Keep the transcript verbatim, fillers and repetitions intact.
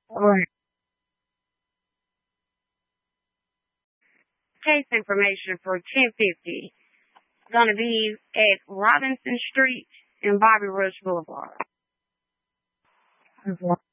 Right. Case information for ten fifty. Gonna be at Robinson Street and Bobby Rush Boulevard. Okay.